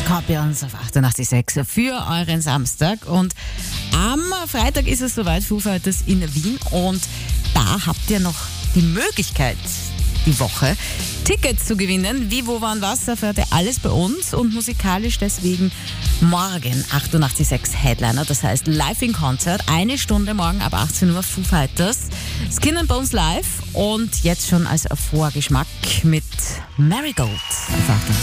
Scorpions auf 88.6 für euren Samstag. Und am Freitag ist es soweit, Foo Fighters in Wien. Und da habt ihr noch die Möglichkeit, die Woche Tickets zu gewinnen. Wie, wo, wann, was, erfahrt ihr alles bei uns. Und musikalisch deswegen morgen 88.6 Headliner, das heißt live in Konzert. 1 Stunde morgen ab 18 Uhr Foo Fighters. Skin and Bones live und jetzt schon als Vorgeschmack mit Marigold.